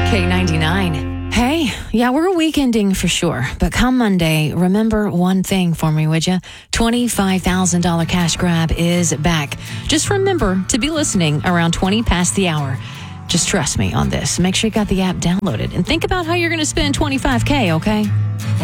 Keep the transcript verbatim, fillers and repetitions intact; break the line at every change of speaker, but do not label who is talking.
K ninety-nine. Hey, yeah, we're weekending for sure. But come Monday, remember one thing for me, would you? twenty-five thousand dollars cash grab is back. Just remember to be listening around twenty past the hour. Just trust me on this. Make sure you got the app downloaded and think about how you're going to spend twenty-five K, okay?